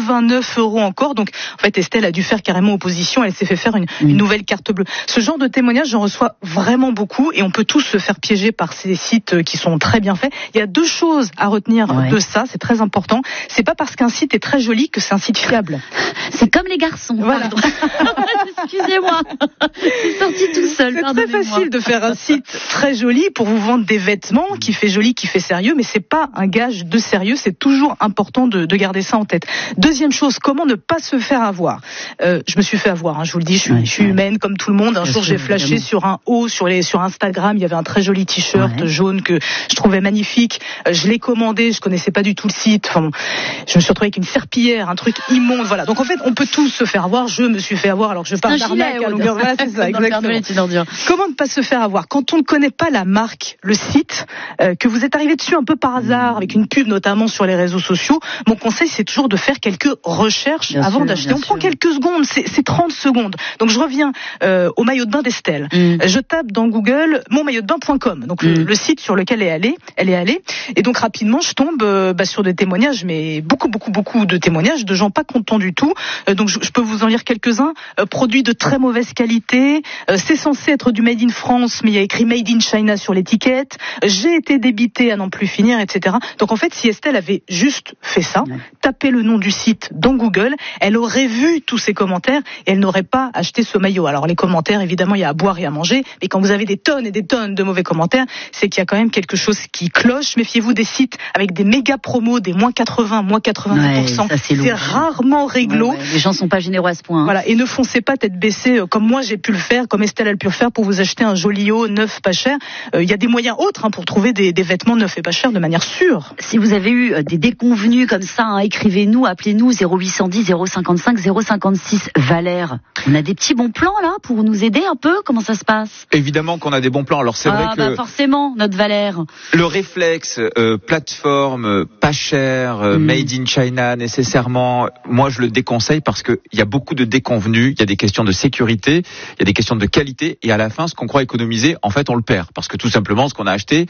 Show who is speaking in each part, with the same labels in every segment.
Speaker 1: 89 € encore. Donc, en fait, Estelle a dû faire carrément opposition. Elle s'est fait faire une nouvelle carte bleue. Ce genre de témoignages, j'en reçois vraiment beaucoup et on peut tous se faire piéger par ces sites qui sont très bien faits. Il y a 2 choses à retenir de ça. C'est très important. C'est pas parce qu'un site est très joli que c'est un site fiable.
Speaker 2: C'est comme les garçons.
Speaker 1: Voilà.
Speaker 2: Excusez-moi. C'est sorti tout seul.
Speaker 1: C'est très facile de faire un site très joli pour vous vendre des vêtements, qui fait joli, qui fait sérieux, mais c'est pas un gage de sérieux. C'est toujours important de garder ça en tête. Deuxième chose, comment ne pas se faire avoir. Je me suis fait avoir, je vous le dis, je suis humaine comme tout le monde. Un jour, j'ai flashé sur un haut sur Instagram. Il y avait un très joli t-shirt jaune que je trouvais magnifique. Je l'ai commandé, je connaissais pas du tout le site. Enfin, je me suis retrouvée avec une serpillière, un truc immonde. Voilà. Donc en fait, on peut tous se faire avoir. Je me suis fait avoir. Alors je parle d'arnaque à longueur. Voilà, c'est ça, exactement. Comment ne pas se faire avoir quand on ne connaît pas la marque, le site, que vous êtes arrivé dessus un peu par hasard avec une pub notamment sur les réseaux sociaux. Mon conseil, c'est toujours de faire quelques recherches avant d'acheter. On prend quelques secondes, c'est 30 secondes. Donc je reviens au maillot de bain d'Estelle. Je tape dans Google monmaillotdebain.com, donc le site sur lequel elle est allée. Et donc rapidement, je tombe sur des témoignages, mais beaucoup de témoignages de gens pas contents du tout. Donc je peux vous en lire quelques-uns. Produits de très mauvaise qualité. C'est censé être du Made in France, mais il y a écrit Made in China sur l'étiquette. J'ai été débité à n'en plus finir, etc. Donc en fait, si Estelle avait juste fait ça, tapé le nom du site dans Google, elle aurait vu tous ces commentaires et elle n'aurait pas acheté ce maillot. Alors les commentaires, évidemment, il y a à boire et à manger, mais quand vous avez des tonnes et des tonnes de mauvais commentaires, c'est qu'il y a quand même quelque chose qui cloche. Méfiez-vous des sites avec des méga promos, des moins 80, moins 90%. C'est rarement réglo.
Speaker 2: Les gens sont pas généreux à ce point.
Speaker 1: Voilà. Et ne foncez pas tête baissée comme moi j'ai pu le faire, comme Estelle a pu le faire pour vous acheter un joli haut neuf pas cher. Il y a des moyens autres pour trouver des vêtements neufs et pas chers de manière sûre.
Speaker 2: Si vous avez eu des déconvenus comme ça, écrivez-nous, appelez-nous 0810 055 056. Valère, on a des petits bons plans là pour nous aider un peu. Comment ça se passe?
Speaker 3: Évidemment qu'on a des bons plans. Alors c'est vrai que
Speaker 2: forcément, notre Valère.
Speaker 3: Le réflexe plateforme pas cher, made in China nécessairement, moi je le déconseille parce que il y a beaucoup de déconvenus. Il y a des questions de sécurité, il y a des questions de qualité, et à la fin, ce qu'on croit économiser, en fait, on le perd parce que tout simplement, ce qu'on a acheté,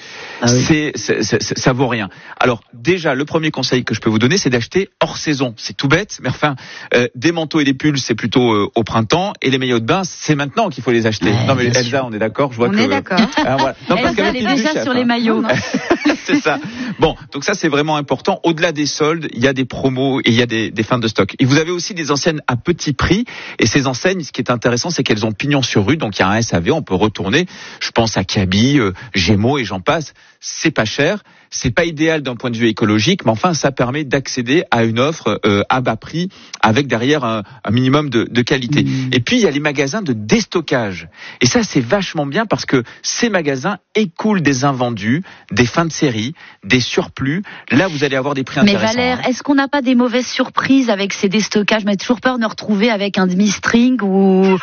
Speaker 3: ça vaut rien. Alors déjà, le premier conseil que je peux vous donner, c'est d'acheter hors saison. C'est tout bête, mais enfin, des manteaux et des pulls, c'est plutôt au printemps, et les maillots de bain, c'est maintenant qu'il faut les acheter. Non mais Elsa, on est d'accord? Je vois
Speaker 2: on est d'accord.
Speaker 3: Voilà. Non,
Speaker 2: Elsa, elle est déjà sur les maillots.
Speaker 3: C'est ça. Bon, donc ça c'est vraiment important. Au-delà des soldes, il y a des promos et il y a des fins de stock. Et vous avez aussi des enseignes à petit prix. Et ces enseignes, ce qui est intéressant, c'est qu'elles ont pignon sur rue. Donc il y a un SAV, on peut retourner. Je pense à Kaby, Gémeaux et j'en passe. C'est pas cher. C'est pas idéal d'un point de vue écologique, mais enfin ça permet d'accéder à une offre à bas prix avec derrière un minimum de qualité. Et puis il y a les magasins de déstockage. Et ça c'est vachement bien parce que ces magasins écoulent des invendus, des fins de série, des surplus. Là vous allez avoir des prix intéressants.
Speaker 2: Mais Valère, est-ce qu'on n'a pas des mauvaises surprises avec ces déstockages? Mais toujours peur de nous retrouver avec un demi-string ou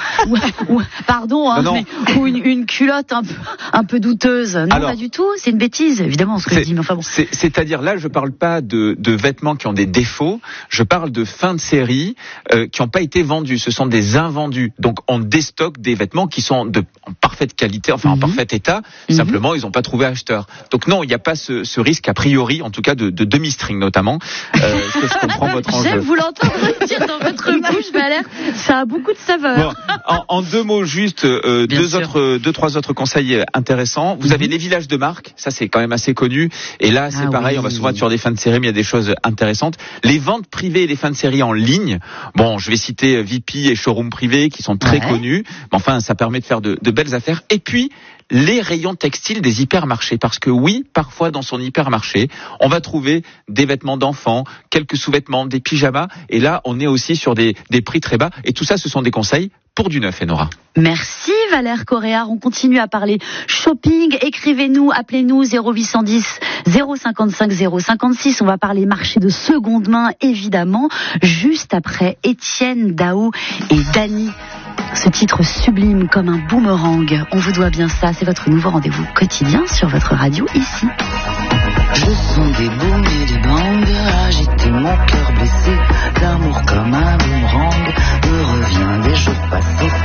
Speaker 2: une culotte un peu douteuse. Non, alors, pas du tout. C'est une bêtise, évidemment, ce que je dis. Mais enfin bon.
Speaker 3: C'est-à-dire là, je parle pas de vêtements qui ont des défauts. Je parle de fins de série qui n'ont pas été vendus. Ce sont des invendus. Donc on déstocke des vêtements qui sont en parfaite qualité, enfin en parfait état. Simplement, ils n'ont pas trouvé acheteur. Donc non, il n'y a pas ce risque a priori, en tout cas de demi-string notamment. Est-ce que je comprends votre enjeu?
Speaker 2: J'aime vous l'entendre dire dans votre bouche, Valère. Ça a beaucoup de saveur.
Speaker 3: Bon, en 2 mots juste, 2-3 autres conseils intéressants. Vous avez les villages de marque. Ça c'est quand même assez connu. Et là, c'est pareil, on va souvent être sur des fins de série, mais il y a des choses intéressantes. Les ventes privées et les fins de série en ligne. Bon, je vais citer VP et Showroom Privé qui sont très connus. Mais enfin, ça permet de faire de belles affaires. Et puis, les rayons textiles des hypermarchés. Parce que oui, parfois dans son hypermarché, on va trouver des vêtements d'enfants, quelques sous-vêtements, des pyjamas. Et là, on est aussi sur des prix très bas. Et tout ça, ce sont des conseils pour du neuf, Enora.
Speaker 2: Merci Valère Coréard. On continue à parler shopping. Écrivez-nous, appelez-nous 0810 055 056. On va parler marché de seconde main, évidemment, juste après Étienne Dao et Dany. Ce titre sublime comme un boomerang. On vous doit bien ça. C'est votre nouveau rendez-vous quotidien sur votre radio ici.
Speaker 4: Je sens des booms et des bangs agiter mon cœur blessé. L'amour comme un boomerang me revient des jours passés.